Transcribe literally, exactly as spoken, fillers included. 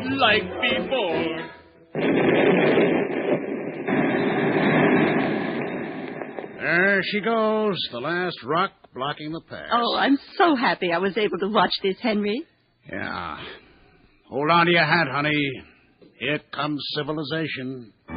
like before. There she goes, the last rock blocking the pass. Oh, I'm so happy I was able to watch this, Henry. Yeah. Hold on to your hat, honey. Here comes civilization.